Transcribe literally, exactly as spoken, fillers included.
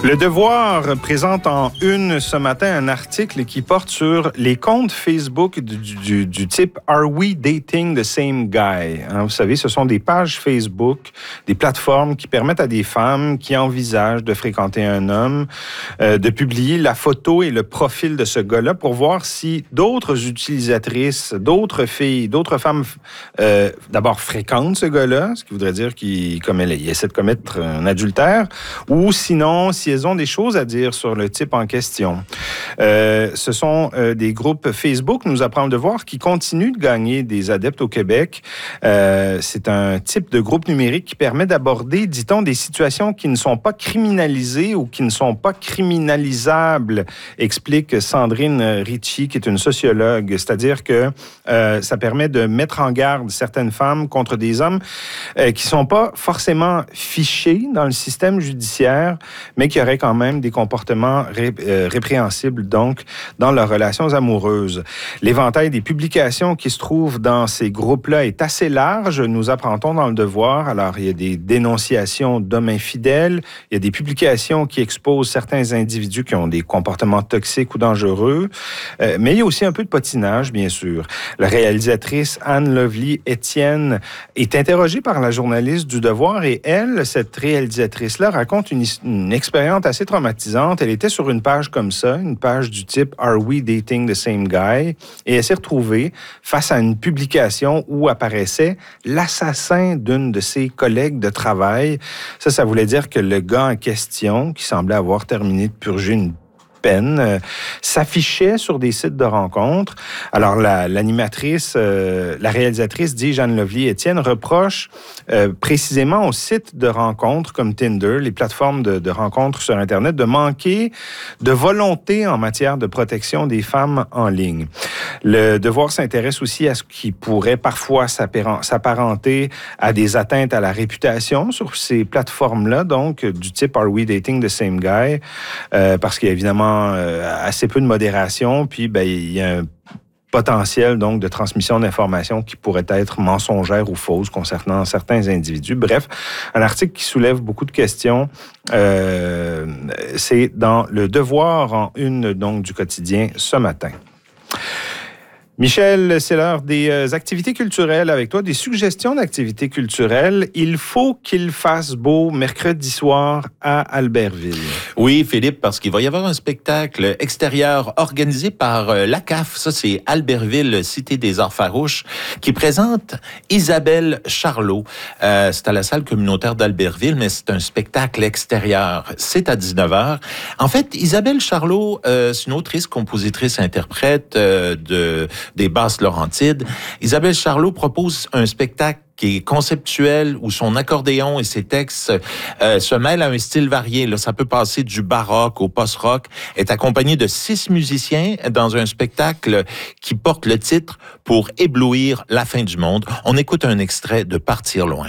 Le Devoir présente en une ce matin un article qui porte sur les comptes Facebook du, du, du type « Are we dating the same guy ?» hein, vous savez, ce sont des pages Facebook, des plateformes qui permettent à des femmes qui envisagent de fréquenter un homme euh, de publier la photo et le profil de ce gars-là pour voir si d'autres utilisatrices, d'autres filles, d'autres femmes euh, d'abord fréquentent ce gars-là, ce qui voudrait dire qu'il commet, il essaie de commettre un adultère, ou sinon, si elles ont des choses à dire sur le type en question. Euh, ce sont euh, des groupes Facebook, nous apprend Le Devoir, qui continuent de gagner des adeptes au Québec. Euh, c'est un type de groupe numérique qui permet d'aborder, dit-on, des situations qui ne sont pas criminalisées ou qui ne sont pas criminalisables, explique Sandrine Ritchie, qui est une sociologue. C'est-à-dire que euh, ça permet de mettre en garde certaines femmes contre des hommes euh, qui ne sont pas forcément fichés dans le système judiciaire, mais qui auraient quand même des comportements ré, euh, répréhensibles, donc, dans leurs relations amoureuses. L'éventail des publications qui se trouvent dans ces groupes-là est assez large, nous apprend-on dans Le Devoir. Alors, il y a des dénonciations d'hommes infidèles, il y a des publications qui exposent certains individus qui ont des comportements toxiques ou dangereux, euh, mais il y a aussi un peu de potinage, bien sûr. La réalisatrice Anne Lovely Étienne est interrogée par la journaliste du Devoir et elle, cette réalisatrice-là, raconte une, une expérience assez traumatisante. Elle était sur une page comme ça, une page du type « Are we dating the same guy ?» et elle s'est retrouvée face à une publication où apparaissait l'assassin d'une de ses collègues de travail. Ça, ça voulait dire que le gars en question, qui semblait avoir terminé de purger une peine, euh, s'affichait sur des sites de rencontres. Alors, la, l'animatrice, euh, la réalisatrice, dit Jeanne Lovely Étienne, reproche euh, précisément aux sites de rencontres comme Tinder, les plateformes de, de rencontres sur Internet, de manquer de volonté en matière de protection des femmes en ligne. Le Devoir s'intéresse aussi à ce qui pourrait parfois s'apparenter à des atteintes à la réputation sur ces plateformes-là, donc du type « Are we dating the same guy ?» euh, parce qu'il y a évidemment Euh, assez peu de modération, puis ben, il y a un potentiel donc de transmission d'informations qui pourrait être mensongère ou fausse concernant certains individus. Bref, un article qui soulève beaucoup de questions. Euh, c'est dans Le Devoir en une donc du quotidien ce matin. Michel, c'est l'heure des euh, activités culturelles avec toi, des suggestions d'activités culturelles. Il faut qu'il fasse beau mercredi soir à Albertville. Oui, Philippe, parce qu'il va y avoir un spectacle extérieur organisé par euh, l'A C A F, ça c'est Albertville, Cité des Arts Farouches, qui présente Isabelle Charlot. Euh, c'est à la salle communautaire d'Albertville, mais c'est un spectacle extérieur. C'est à dix-neuf heures. En fait, Isabelle Charlot, euh, c'est une autrice, compositrice, interprète euh, de des basses Laurentides. Isabelle Charlot propose un spectacle qui est conceptuel, où son accordéon et ses textes euh, se mêlent à un style varié. Là, ça peut passer du baroque au post-rock. Est accompagné de six musiciens dans un spectacle qui porte le titre « Pour éblouir la fin du monde ». On écoute un extrait de « Partir loin ».